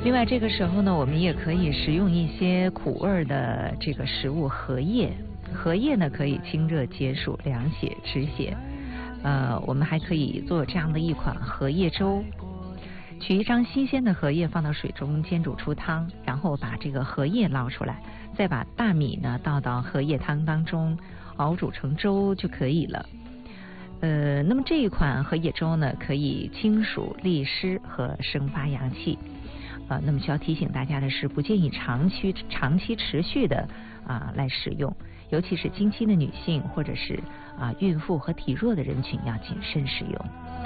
另外这个时候呢，我们也可以食用一些苦味的这个食物，荷叶。荷叶呢可以清热解暑、凉血止血。我们还可以做这样的一款荷叶粥。取一张新鲜的荷叶放到水中煎煮出汤，然后把这个荷叶捞出来，再把大米呢倒到荷叶汤当中，熬煮成粥就可以了。那么这一款荷叶粥呢，可以清暑利湿和生发阳气。那么需要提醒大家的是，不建议长期持续的来使用，尤其是经期的女性或者是孕妇和体弱的人群要谨慎使用。